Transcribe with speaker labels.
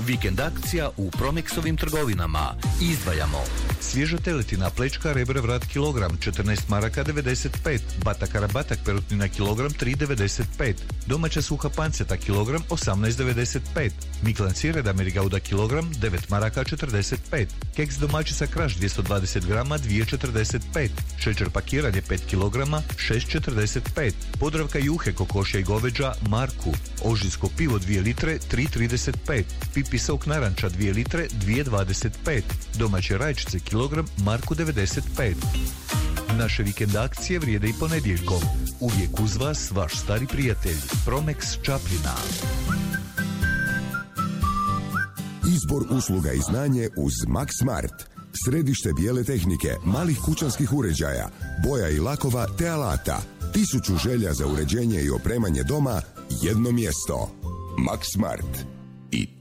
Speaker 1: Vikend akcija u Promexovim trgovinama. Izdvajamo svježa teletina, plečka, rebra, vrat kilogram 14 maraka 95, batakara batak perutnina kilogram 3,95, domaća suha panceta kilogram 18,95, miklan sireda merigauda kilogram 9 maraka 45, keks domaćica kraš 220 grama 2,45, šećer pakiranje 5 kilograma 6,45, podravka juhe kokošja i goveđa Marku, ožinsko pivo 2 litre 3,35, pipi sok naranča 2 litre 2,25, domaće rajčice kilogram Marku 95. Naše vikend akcije vrijede i ponedjeljkom. Uvijek uz vas vaš stari prijatelj Promex Čapljina.
Speaker 2: Izbor usluga i znanje uz Max Smart. Središte bijele tehnike, malih kućanskih uređaja, boja i lakova te alata. 1000 želja za uređenje i opremanje doma, jedno mjesto. Max Smart. I